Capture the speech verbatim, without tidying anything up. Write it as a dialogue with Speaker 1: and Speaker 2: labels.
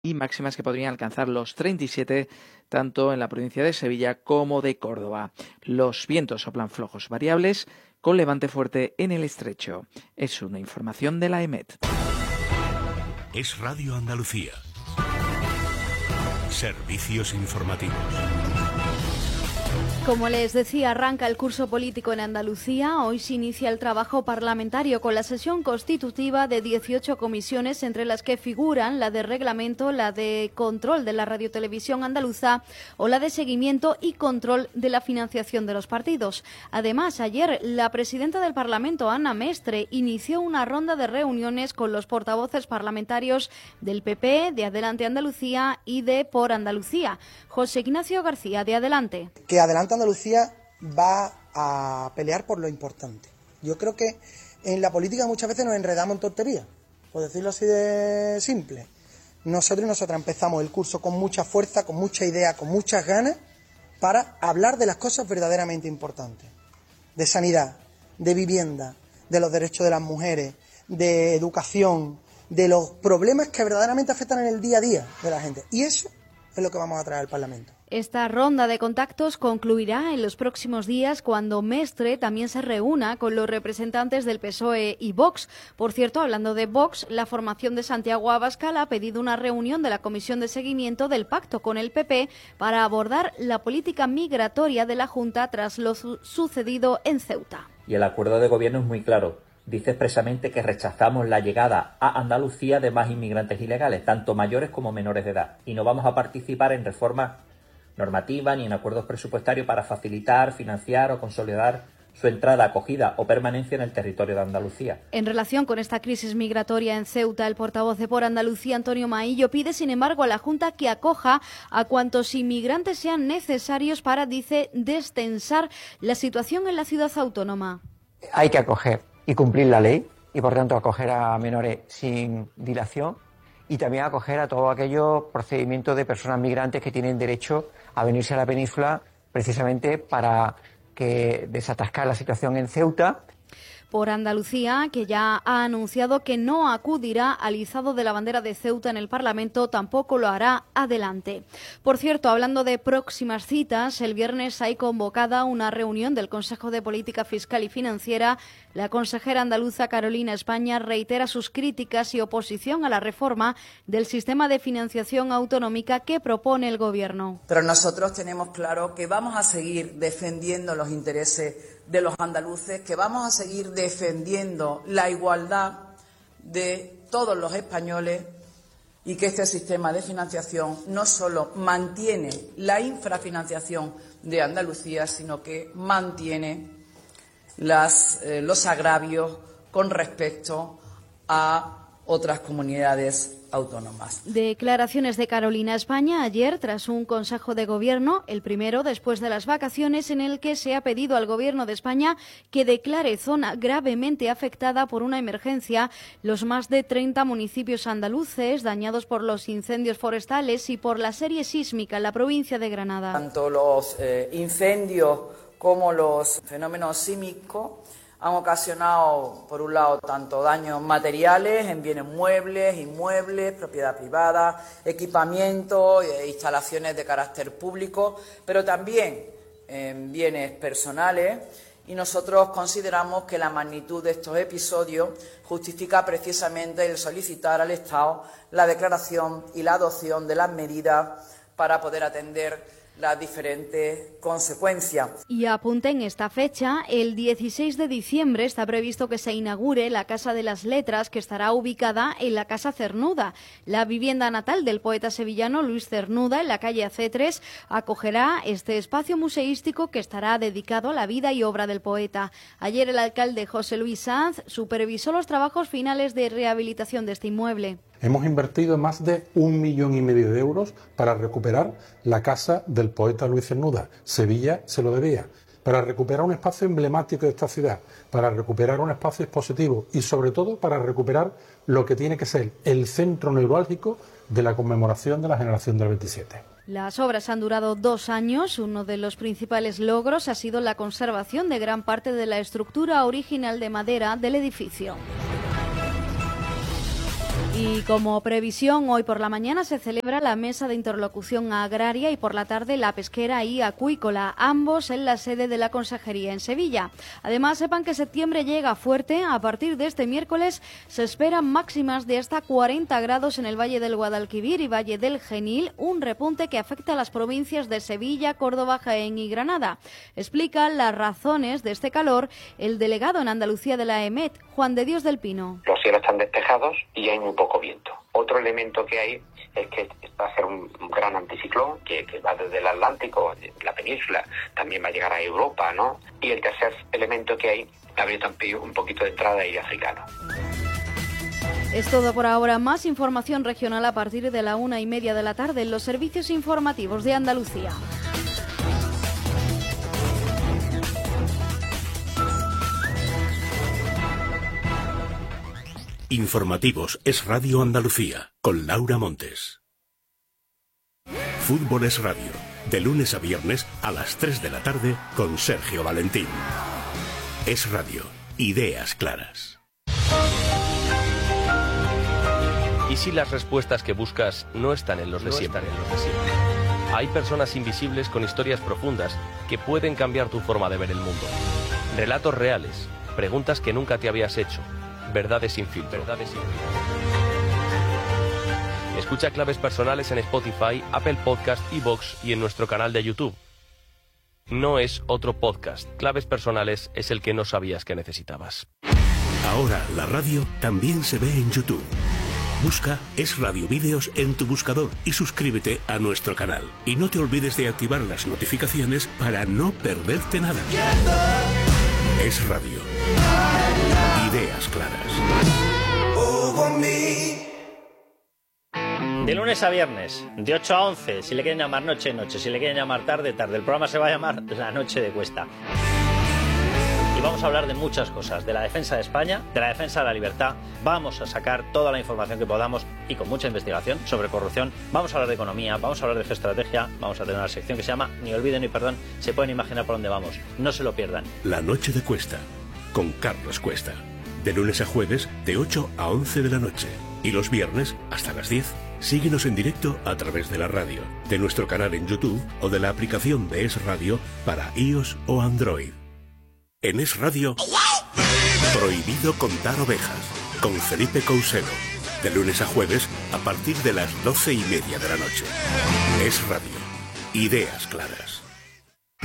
Speaker 1: y máximas que podrían alcanzar los treinta y siete tanto en la provincia de Sevilla como de Córdoba. Los vientos soplan flojos variables con levante fuerte en el estrecho. Es una información de la EMET.
Speaker 2: Es Radio Andalucía. Servicios informativos.
Speaker 3: Como les decía, arranca el curso político en Andalucía. Hoy se inicia el trabajo parlamentario con la sesión constitutiva de dieciocho comisiones, entre las que figuran la de reglamento, la de control de la radiotelevisión andaluza o la de seguimiento y control de la financiación de los partidos. Además, ayer la presidenta del Parlamento, Ana Mestre, inició una ronda de reuniones con los portavoces parlamentarios del P P, de Adelante Andalucía y de Por Andalucía. José Ignacio García, de Adelante.
Speaker 4: Que Adelante Andalucía va a pelear por lo importante. Yo creo que en la política muchas veces nos enredamos en tonterías, por decirlo así de simple. Nosotros y nosotras empezamos el curso con mucha fuerza, con mucha idea, con muchas ganas, para hablar de las cosas verdaderamente importantes. De sanidad, de vivienda, de los derechos de las mujeres, de educación, de los problemas que verdaderamente afectan en el día a día de la gente. Y eso es lo que vamos a traer al Parlamento.
Speaker 3: Esta ronda de contactos concluirá en los próximos días cuando Mestre también se reúna con los representantes del P S O E y Vox. Por cierto, hablando de Vox, la formación de Santiago Abascal ha pedido una reunión de la Comisión de Seguimiento del Pacto con el P P para abordar la política migratoria de la Junta tras lo su- sucedido en Ceuta.
Speaker 5: Y el acuerdo de gobierno es muy claro. Dice expresamente que rechazamos la llegada a Andalucía de más inmigrantes ilegales, tanto mayores como menores de edad, y no vamos a participar en reformas normativas ni en acuerdos presupuestarios para facilitar, financiar o consolidar su entrada, acogida o permanencia en el territorio de Andalucía.
Speaker 3: En relación con esta crisis migratoria en Ceuta, el portavoz de Por Andalucía, Antonio Maillo, pide, sin embargo, a la Junta que acoja a cuantos inmigrantes sean necesarios para, dice, destensar la situación en la ciudad autónoma.
Speaker 6: Hay que acoger y cumplir la ley y, por tanto, acoger a menores sin dilación y también acoger a todos aquellos procedimientos de personas migrantes que tienen derecho a venirse a la península precisamente para que desatascar la situación en Ceuta.
Speaker 3: Por Andalucía, que ya ha anunciado que no acudirá al izado de la bandera de Ceuta en el Parlamento, tampoco lo hará Adelante. Por cierto, hablando de próximas citas, el viernes hay convocada una reunión del Consejo de Política Fiscal y Financiera. La consejera andaluza Carolina España reitera sus críticas y oposición a la reforma del sistema de financiación autonómica que propone el Gobierno.
Speaker 7: Pero nosotros tenemos claro que vamos a seguir defendiendo los intereses de los andaluces, que vamos a seguir defendiendo la igualdad de todos los españoles y que este sistema de financiación no solo mantiene la infrafinanciación de Andalucía, sino que mantiene las, eh, los agravios con respecto a otras comunidades autónomas.
Speaker 3: Declaraciones de Carolina España ayer tras un Consejo de Gobierno, el primero después de las vacaciones, en el que se ha pedido al Gobierno de España que declare zona gravemente afectada por una emergencia los más de treinta municipios andaluces dañados por los incendios forestales y por la serie sísmica en la provincia de Granada.
Speaker 7: Tanto los eh, incendios como los fenómenos sísmicos han ocasionado, por un lado, tanto daños materiales en bienes muebles, inmuebles, propiedad privada, equipamiento e instalaciones de carácter público, pero también en bienes personales, y nosotros consideramos que la magnitud de estos episodios justifica precisamente el solicitar al Estado la declaración y la adopción de las medidas para poder atender las diferentes consecuencias.
Speaker 3: Y apunte en esta fecha, el dieciséis de diciembre está previsto que se inaugure la Casa de las Letras, que estará ubicada en la Casa Cernuda. La vivienda natal del poeta sevillano Luis Cernuda, en la calle A C tres, acogerá este espacio museístico que estará dedicado a la vida y obra del poeta. Ayer el alcalde José Luis Sanz supervisó los trabajos finales de rehabilitación de este inmueble.
Speaker 8: Hemos invertido más de un millón y medio de euros para recuperar la casa del poeta Luis Cernuda. Sevilla se lo debía. Para recuperar un espacio emblemático de esta ciudad, para recuperar un espacio expositivo y sobre todo para recuperar lo que tiene que ser el centro neurálgico de la conmemoración de la generación del veintisiete.
Speaker 3: Las obras han durado dos años. Uno de los principales logros ha sido la conservación de gran parte de la estructura original de madera del edificio. Y como previsión, hoy por la mañana se celebra la Mesa de Interlocución Agraria y por la tarde la pesquera y acuícola, ambos en la sede de la Consejería en Sevilla. Además, sepan que septiembre llega fuerte. A partir de este miércoles se esperan máximas de hasta cuarenta grados en el Valle del Guadalquivir y Valle del Genil, un repunte que afecta a las provincias de Sevilla, Córdoba, Jaén y Granada. Explica las razones de este calor el delegado en Andalucía de la E M E T, Juan de Dios del Pino.
Speaker 9: Los cielos están despejados y hay muy poco viento. Otro elemento que hay es que va a ser un gran anticiclón que, que va desde el Atlántico, la península, también va a llegar a Europa, ¿no? Y el tercer elemento que hay, habría también un poquito de entrada de aire africano.
Speaker 3: Es todo por ahora. Más información regional a partir de la una y media de la tarde en los servicios informativos de Andalucía.
Speaker 2: Informativos Es Radio Andalucía, con Laura Montes. Fútbol Es Radio, de lunes a viernes a las tres de la tarde con Sergio Valentín. Es Radio, ideas claras.
Speaker 10: ¿Y si las respuestas que buscas no están en los de siempre? Hay personas invisibles con historias profundas que pueden cambiar tu forma de ver el mundo. Relatos reales, preguntas que nunca te habías hecho. Verdades sin filtro. Verdades sin filtro. Escucha Claves Personales en Spotify, Apple Podcast, iVoox y en nuestro canal de YouTube. No es otro podcast. Claves Personales es el que no sabías que necesitabas.
Speaker 2: Ahora la radio también se ve en YouTube. Busca Es Radio Vídeos en tu buscador y suscríbete a nuestro canal. Y no te olvides de activar las notificaciones para no perderte nada. Es Radio. Ideas claras.
Speaker 11: De lunes a viernes, de ocho a once, si le quieren llamar noche, noche, si le quieren llamar tarde, tarde. El programa se va a llamar La Noche de Cuesta. Y vamos a hablar de muchas cosas, de la defensa de España, de la defensa de la libertad. Vamos a sacar toda la información que podamos y con mucha investigación sobre corrupción. Vamos a hablar de economía, vamos a hablar de geoestrategia, vamos a tener una sección que se llama Ni olviden ni perdón. Se pueden imaginar por dónde vamos, no se lo pierdan.
Speaker 2: La Noche de Cuesta, con Carlos Cuesta. De lunes a jueves, de ocho a once de la noche. Y los viernes, hasta las diez. Síguenos en directo a través de la radio, de nuestro canal en YouTube o de la aplicación de Es Radio para iOS o Android. En Es Radio, Prohibido contar ovejas, con Felipe Couselo. De lunes a jueves, a partir de las doce y media de la noche. Es Radio. Ideas claras.